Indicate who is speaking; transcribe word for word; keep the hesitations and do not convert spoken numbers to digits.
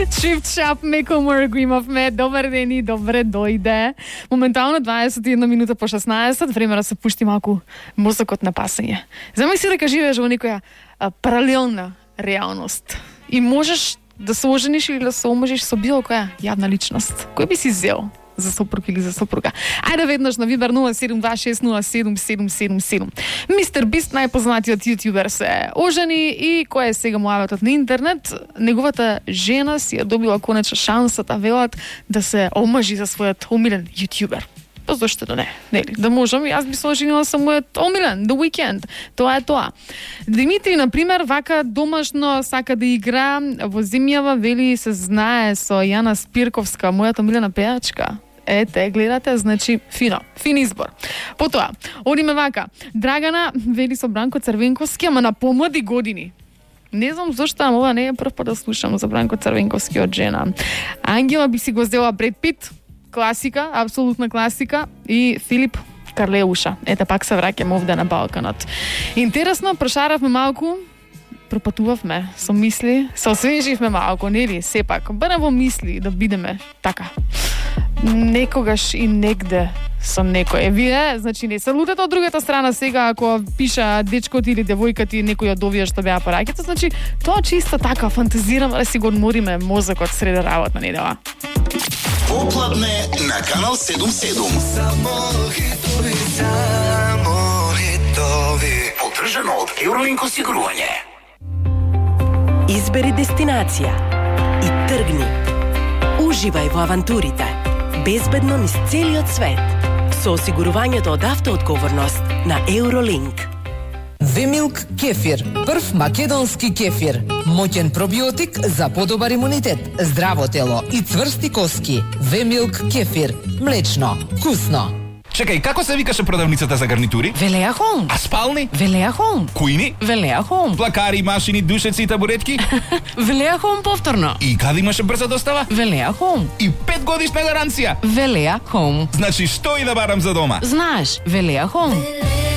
Speaker 1: Shift Shop, Macklemore, имавме. Добар ден и добре дојде. Моментално дваесет и една минута по шеснаесет, време да се пушти малку мозокот на пасање. Замисли дека живееш во некоја а, паралелна реалност и можеш да се ожениш или да се омажиш со било која јадна личност. Кој би си зел за сопруг или за сопруга? Ајде веднаш на Вибер нула седум два шест нула седум седум седум седум. Мистер Бист, најпознатиот јутјубер, се ожени и кој е сега муаватот на интернет. Неговата жена си ја добила конечно шансата, велат, да се омажи за својот омилен јутјубер. Па зашто да не? Нели, да можам и јас би се оженила со мојот омилен The Weeknd. Тоа е тоа. Димитри, например, вака домашно сака да игра во земјава, вели се знае со Јана Спирковска, мојата омилена пејачка. Ете, гледате, значи, фино, фин избор. Потоа, одиме вака. Драгана вели со Бранко Црвенковски, ама на помлади години. Не знам зашто, ама ова не е прв пат да слушам за Бранко Црвенковски од жена. Ангела би си го сделала Бред Пит, класика, апсолутна класика, и Филип Карлеуша. Ете, пак се враќам овде на Балканот. Интересно, прошаравме малку, пропатувавме со мисли, се освеживме малку, нели, сепак, барем во мисли да бидеме така. Некогаш и негде со некој. Вие, значи, не се лутете од другата страна сега ако пиша дечкот или девојката и некој од овие што беа параќата, значи, тоа чисто така фантазираме да си го одмориме мозокот среде работна недела.
Speaker 2: Попладне на Канал седум седум. Само хитови, само хитови. Поддржано од Евролинк осигурување.
Speaker 3: Избери дестинација и тргни. Уживај во авантурите, безбедно низ целиот свет, со осигурувањето од автоодговорност на Евролинк.
Speaker 4: Вемилк кефир, прв македонски кефир. Моќен пробиотик за подобар имунитет, здраво тело и цврсти коски. Вемилк кефир, млечно, вкусно.
Speaker 5: Чекај, како се викаше продавницата за гарнитури?
Speaker 1: Велеа Хом.
Speaker 5: А спални?
Speaker 1: Велеа Хом.
Speaker 5: Кујни?
Speaker 1: Велеа Хом.
Speaker 5: Плакари, машини, душеци и табуретки?
Speaker 1: Велеа Хом повторно.
Speaker 5: И каде имаше брза достава?
Speaker 1: Велеа Хом.
Speaker 5: И пет годишна гаранција.
Speaker 1: Велеа Хом.
Speaker 5: Значи, што и да барам за дома?
Speaker 1: Знаеш, Велеа Хом.